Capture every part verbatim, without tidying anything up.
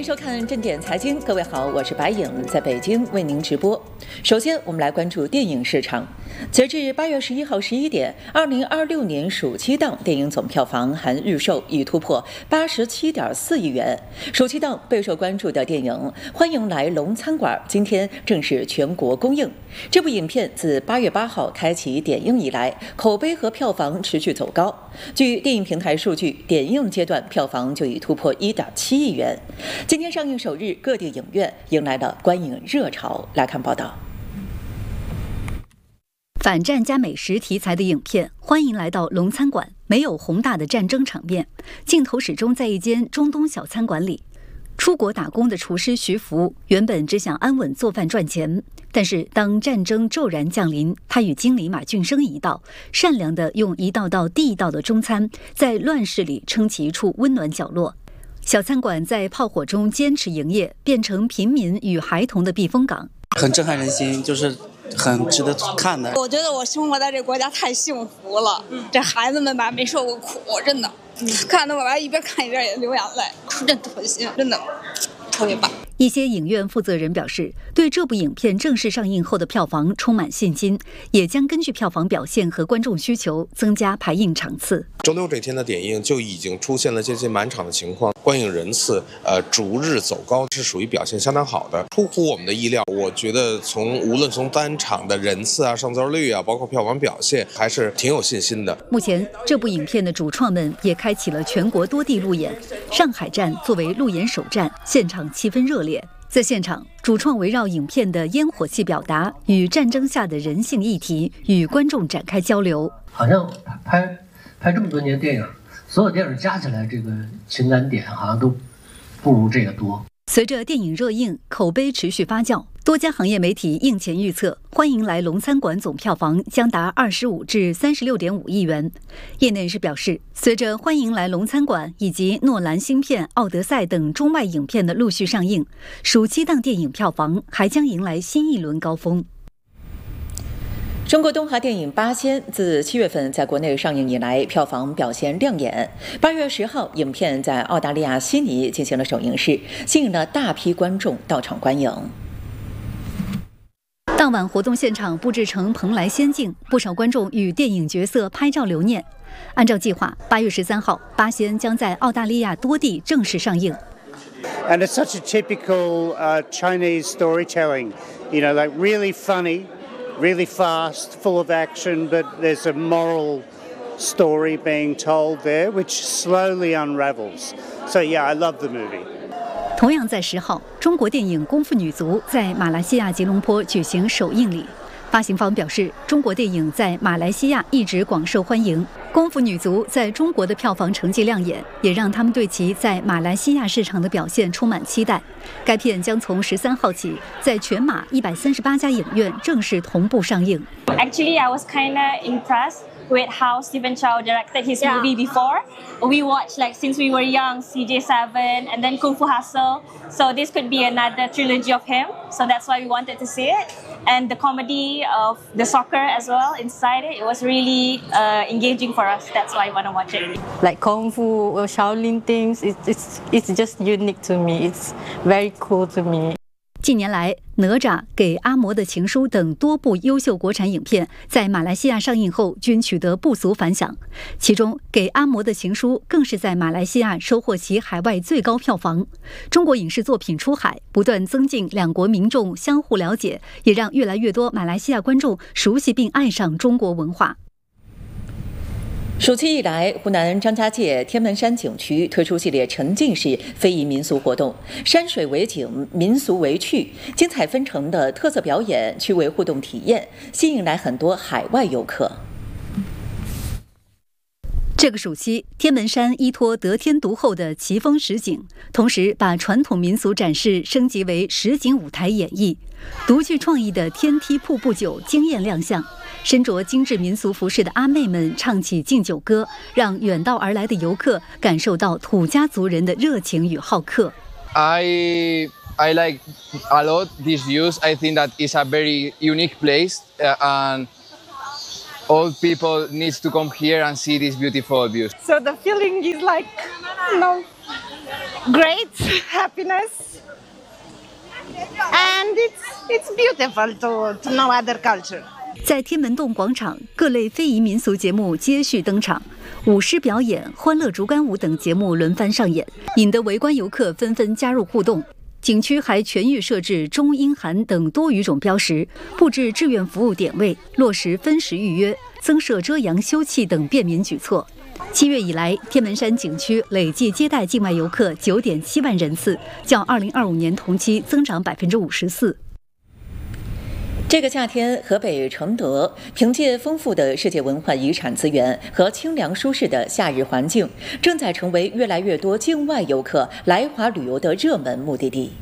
收看正点财经，各位好，我是白颖，在北京为您直播。首先，我们来关注电影市场。截至八月十一号十一点，二零二六年暑期档电影总票房含预售已突破八十七点四亿元。暑期档备受关注的电影《欢迎来龙餐馆》今天正式全国公映。这部影片自八月八号开启点映以来，口碑和票房持续走高。据电影平台数据，点映阶段票房就已突破一点七亿元。今天上映首日，各地影院迎来了观影热潮。来看报道。 反战加美食题材的影片，欢迎来到龙餐馆。没有宏大的战争场面，镜头始终在一间中东小餐馆里。出国打工的厨师徐福原本只想安稳做饭赚钱，但是当战争骤然降临，他与经理马俊生一道，善良地用一道道地道的中餐，在乱世里撑起一处温暖角落。小餐馆在炮火中坚持营业，变成平民与孩童的避风港， 很震撼人心，就是很值得看的。 我觉得我生活在这个国家太幸福了，嗯、这孩子们吧没受过苦，真的，嗯、看得我吧一边看一边也流眼泪，出阵特心，真的特别棒。 一些影院负责人表示，对这部影片正式上映后的票房充满信心，也将根据票房表现和观众需求增加排映场次。 周六这天的点映就已经出现了接近满场的情况，观影人次呃逐日走高，是属于表现相当好的，出乎我们的意料。我觉得从无论从单场的人次啊、上座率啊，包括票房表现，还是挺有信心的。 目前，这部影片的主创们也开启了全国多地路演，上海站作为路演首站，现场气氛热烈。在现场，主创围绕影片的烟火气表达与战争下的人性议题，与观众展开交流。 好像拍拍这么多年电影，所有电影加起来，这个情感点好像都不如这个多。 随着电影热映，口碑持续发酵，多家行业媒体映前预测，欢迎来龙餐馆总票房将达二十五至三十六点五亿元。业内人士表示，随着欢迎来龙餐馆以及诺兰新片《奥德赛》等中外影片的陆续上映，暑期档电影票房还将迎来新一轮高峰。 中国东华电影《八仙》自七月份在国内上映以来，票房表现亮眼。八月十号，影片在澳大利亚悉尼进行了首映式，吸引了大批观众到场观影。 当晚活动现场布置成蓬莱仙境，不少观众与电影角色拍照留念。按照计划，八月十三号，《八仙》将在澳大利亚多地正式上映。 And it's such a typical uh, Chinese storytelling, you know, like really funny.Really fast, full of action, but there's a moral story being told there, which slowly unravels. So yeah, I love the movie. 同样在十号，中国电影《功夫女足》在马来西亚吉隆坡举行首映礼。发行方表示，中国电影在马来西亚一直广受欢迎，《功夫女足》在中国的票房成绩亮眼，也让他们对其在马来西亚市场的表现充满期待。该片将从十三号起，在全马一百三十八家影院正式同步上映。 Actually, I was kinda impressed with how Stephen Chow directed his yeah. movie before. We watched like since we were young, C J seven, and then Kung Fu Hustle. So this could be another trilogy of him. So that's why we wanted to see it. And the comedy of the soccer as well inside it, it was really uh, engaging for us. That's why I want to watch it. Like Kung Fu or Shaolin things, it's, it's, it's just unique to me. It's very cool to me. 近年来，《哪吒》给阿嬷的情书等多部优秀国产影片在马来西亚上映后均取得不俗反响，其中《给阿嬷的情书》更是在马来西亚收获其海外最高票房。中国影视作品出海，不断增进两国民众相互了解，也让越来越多马来西亚观众熟悉并爱上中国文化。 暑期以来，湖南张家界天门山景区推出系列沉浸式非遗民俗活动，山水为景，民俗为趣，精彩纷呈的特色表演、趣味互动体验，吸引来很多海外游客。 这个暑期，天门山依托得天独厚的奇峰实景，同时把传统民俗展示升级为实景舞台演绎。独具创意的天梯瀑布酒惊艳亮相，身着精致民俗服饰的阿妹们唱起敬酒歌，让远道而来的游客感受到土家族人的热情与好客。 I I like a lot these views. I think that it's a very unique place, uh, and all people needs to come here and see these beautiful views. So the feeling is like, you know, great happiness, and it's it's beautiful to to know other culture. 在天门洞广场，各类非遗民俗节目接续登场，舞狮表演、欢乐竹竿舞等节目轮番上演，引得围观游客纷纷加入互动。景区还全域设置中英韩等多语种标识，布置志愿服务点位，落实分时预约，增设遮阳休憩等便民举措。七月以来，天门山景区累计接待境外游客九点七万人次，较二零二五年同期增长百分之五十四。 这个夏天，河北承德凭借丰富的世界文化遗产资源和清凉舒适的夏日环境，正在成为越来越多境外游客来华旅游的热门目的地。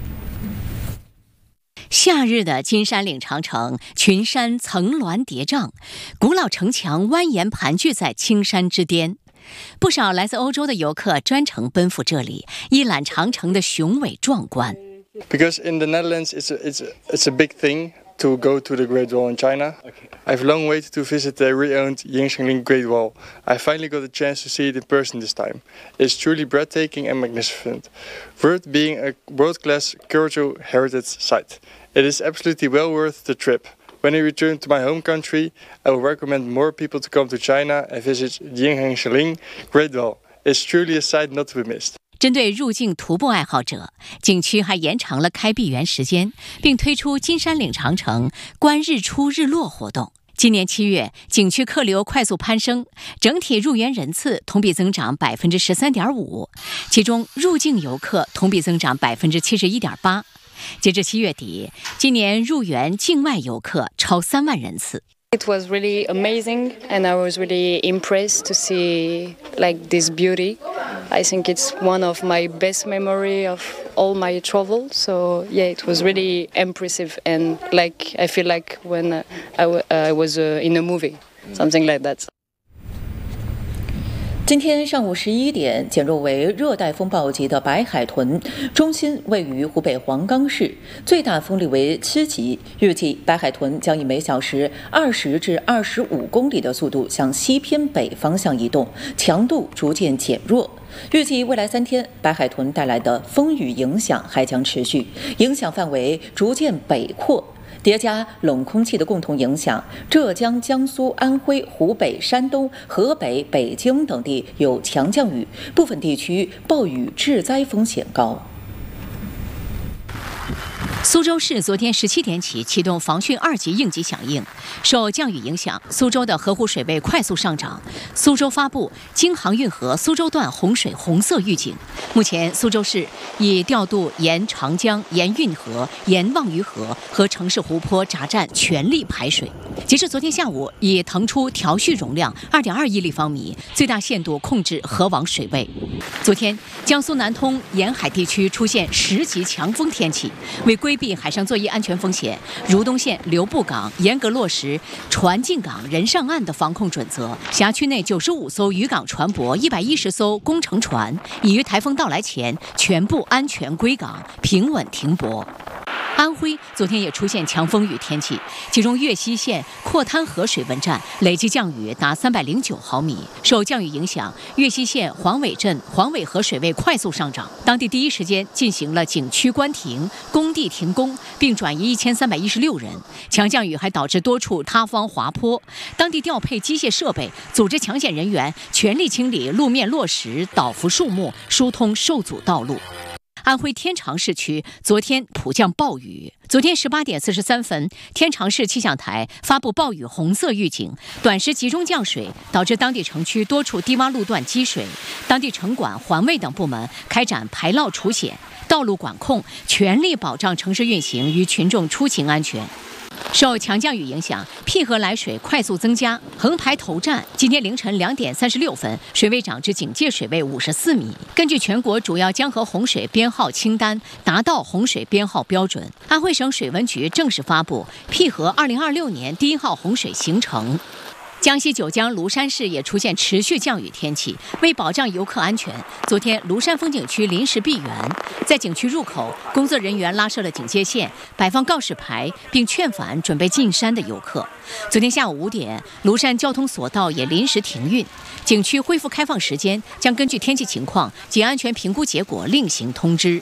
夏日的金山岭长城，群山层峦叠嶂，古老城墙蜿蜒盘踞在青山之巅。不少来自欧洲的游客专程奔赴这里，一览长城的雄伟壮观。 Because in the Netherlands, it's a, it's a, it's a big thing to go to the Great Wall in China. Okay. I've long waited to visit the re-owned Yingxiangling Great Wall. I finally got a chance to see it in person this time. It's truly breathtaking and magnificent, worth being a world-class cultural heritage site. It is absolutely well worth the trip. When I return to my home country, I will recommend more people to come to China and visit Yingxiangling Great Wall. It's truly a sight not to be missed. 针对入境徒步爱好者，景区还延长了开闭园时间，并推出金山岭长城观日出日落活动。今年七月，景区客流快速攀升，整体入园人次同比增长百分之十三点五，其中入境游客同比增长百分之七十一点八。截至七月底，今年入园境外游客超三万人次。 It was really amazing, and I was really impressed to see like this beauty. I think it's one of my best memory of all my travel. So yeah, it was really impressive, and like I feel like when I, w- I was uh, in a movie, something like that. 今天上午十一点，减弱为热带风暴级的白海豚中心位于湖北黄冈市，最大风力为七级。预计白海豚将以每小时二十至二十五公里的速度向西偏北方向移动，强度逐渐减弱。预计未来三天，白海豚带来的风雨影响还将持续，影响范围逐渐北扩。叠加冷空气的共同影响，浙江、江苏、安徽、湖北、山东、河北、北京等地有强降雨，部分地区暴雨致灾风险高。 苏州市昨天十七点起启动防汛二级应急响应，受降雨影响，苏州的河湖水位快速上涨。苏州发布京杭运河苏州段洪水红色预警。目前，苏州市已调度沿长江、沿运河、沿望鱼河和城市湖泊闸站全力排水。截至昨天下午，已腾出调蓄容量二点二亿立方米，最大限度控制河网水位。昨天，江苏南通沿海地区出现十级强风天气，为规避海上作业安全风险，如东县刘步港严格落实船进港人上岸的防控准则。辖区内九十五艘渔港船舶、一百一十艘工程船已于台风到来前全部安全归港，平稳停泊。安徽昨天也出现强风雨天气，其中岳西县阔滩河水文站累计降雨达三百零九毫米。受降雨影响，岳西县黄尾镇黄尾河水位快速上涨，当地第一时间进行了景区关停、工地停工，并转移一千三百一十六人。强降雨还导致多处塌方滑坡，当地调配机械设备，组织抢险人员全力清理路面落石、倒伏树木，疏通受阻道路。安徽天长市区昨天普降暴雨。昨天十八点四十三分，天长市气象台发布暴雨红色预警，短时集中降水，导致当地城区多处低洼路段积水。当地城管、环卫等部门开展排涝除险、道路管控，全力保障城市运行与群众出行安全。受强降雨影响，淠河来水快速增加，横排头站今天凌晨两点三十六分，水位涨至警戒水位五十四米。根据全国主要江河洪水编号清单，达到洪水编号标准。安徽省水文局正式发布淠河二零二六年第一号洪水形成。 江西九江庐山市也出现持续降雨天气，为保障游客安全，昨天庐山风景区临时闭园，在景区入口，工作人员拉设了警戒线，摆放告示牌，并劝返准备进山的游客。昨天下午五点，庐山交通索道也临时停运，景区恢复开放时间将根据天气情况及安全评估结果另行通知。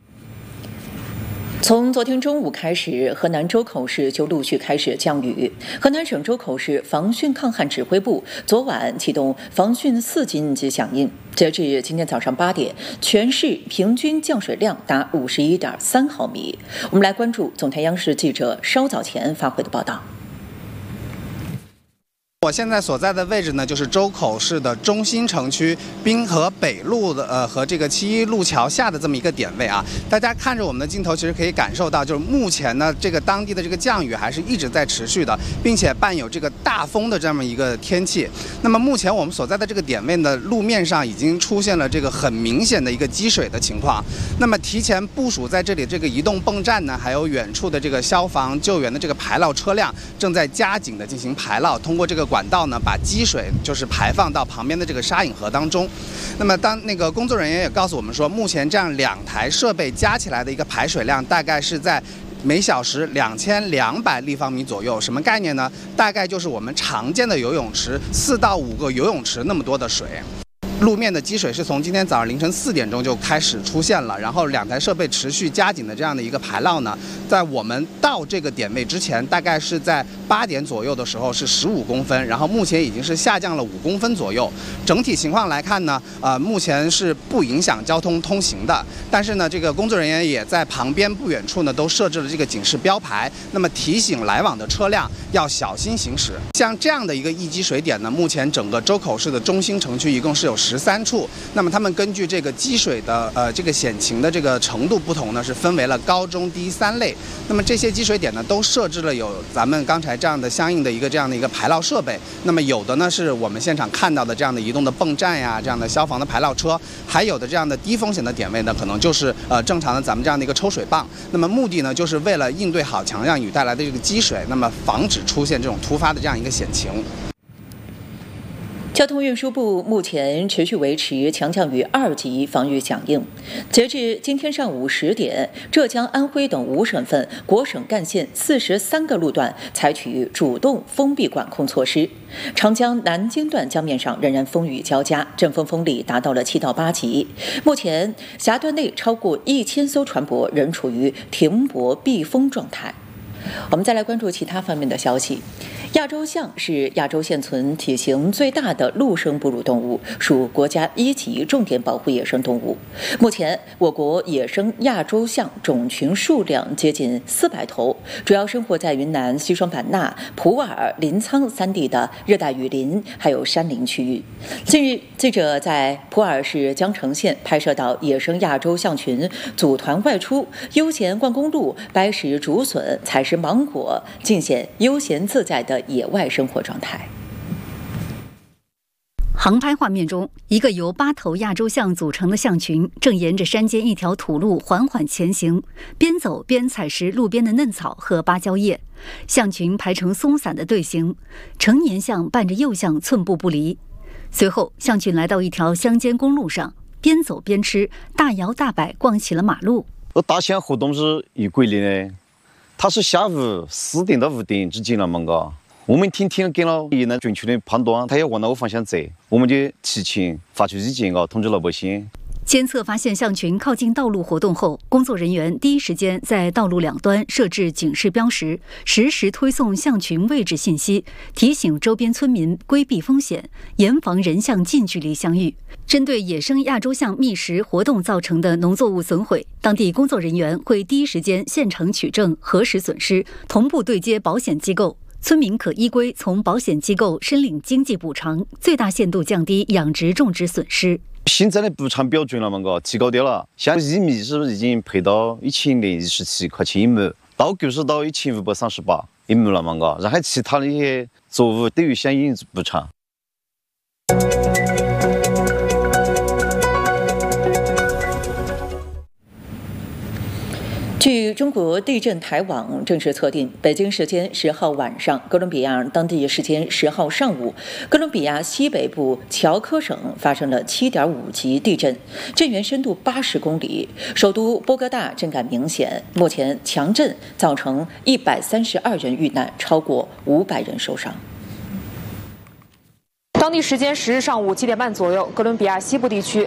从昨天中午开始，河南周口市就陆续开始降雨。河南省周口市防汛抗旱指挥部昨晚启动防汛四级应急响应，截至今天早上八点，全市平均降水量达五十一点三毫米。我们来关注总台央视记者稍早前发回的报道。 我现在所在的位置呢，就是周口市的中心城区滨河北路的呃和这个七一路桥下的这么一个点位啊。大家看着我们的镜头，其实可以感受到，就是目前呢，这个当地的这个降雨还是一直在持续的，并且伴有这个大风的这么一个天气。那么目前我们所在的这个点位呢，路面上已经出现了这个很明显的一个积水的情况。那么提前部署在这里这个移动泵站呢，还有远处的这个消防救援的这个排涝车辆，正在加紧的进行排涝，通过这个管道呢，把积水就是排放到旁边的这个沙引河当中。那么当那个工作人员也告诉我们说，目前这样两台设备加起来的一个排水量大概是在每小时两千两百立方米左右。什么概念呢？大概就是我们常见的游泳池四到五个游泳池那么多的水。路面的积水是从今天早上凌晨四点钟就开始出现了，然后两台设备持续加紧的这样的一个排涝呢，在我们到这个点位之前，大概是在八点左右的时候是十五公分，然后目前已经是下降了五公分左右。整体情况来看呢，呃，目前是不影响交通通行的，但是呢，这个工作人员也在旁边不远处呢都设置了这个警示标牌，那么提醒来往的车辆要小心行驶。像这样的一个易积水点呢，目前整个周口市的中心城区一共是有十三处，那么他们根据这个积水的呃这个险情的这个程度不同呢，是分为了高中低三类。那么这些积水点呢，都设置了有咱们刚才这样的相应的一个这样的一个排涝设备。那么有的呢是我们现场看到的这样的移动的泵站呀，这样的消防的排涝车，还有的这样的低风险的点位呢，可能就是呃正常的咱们这样的一个抽水泵。那么目的呢，就是为了应对好强降雨带来的这个积水，那么防止出现这种突发的这样一个险情。 交通运输部目前持续维持强降雨二级防御响应。截至今天上午十点，浙江、安徽等五省份国省干线四十三个路段采取主动封闭管控措施。长江南京段江面上仍然风雨交加，阵风风力达到了七到八级。目前峡段内超过一千艘船舶仍处于停泊避风状态。我们再来关注其他方面的消息。亚洲象是亚洲现存体型最大的陆生哺乳动物，属国家一级重点保护野生动物。目前，我国野生亚洲象种群数量接近四百头，主要生活在云南西双版纳、普洱、临沧三地的热带雨林还有山林区域。近日，记者在普洱市江城县拍摄到野生亚洲象群组团外出，悠闲逛公路，掰食竹笋，采食芒果，尽显悠闲自在的野外生活状态。 航拍画面中，一个由八头亚洲象组成的象群正沿着山间一条土路缓缓前行，边走边采食路边的嫩草和芭蕉叶。象群排成松散的队形，成年象伴着幼象寸步不离。随后，象群来到一条乡间公路上，边走边吃，大摇大摆逛起了马路。 大象活动是有规律的，它是下午四点到五点之间了嘛，嘎。我们天天给了也能准确的判断它要往哪个方向走，我们就提前发出意见啊，通知老百姓。 监测发现象群靠近道路活动后，工作人员第一时间在道路两端设置警示标识，实时推送象群位置信息，提醒周边村民规避风险，严防人象近距离相遇。针对野生亚洲象觅食活动造成的农作物损毁，当地工作人员会第一时间现场取证，核实损失，同步对接保险机构。村民可依规从保险机构申领经济补偿，最大限度降低养殖种植损失。 现在的补偿标准了嘛，个提高掉了，像玉米是不是已经赔到一千零一十七块钱一亩，稻谷是到一千五百三十八一亩了嘛，个，然后其他的一些作物都有相应补偿。 据据中国地震台网正式测定，北京时间十号晚上，哥伦比亚当地时间十号上午，哥伦比亚西北部乔科省发生了七点五级地震，震源深度八十公里，首都波哥大震感明显。目前强震造成一百三十二人遇难，超过五百人受伤。 当地时间十日上午七点半左右，哥伦比亚西部地区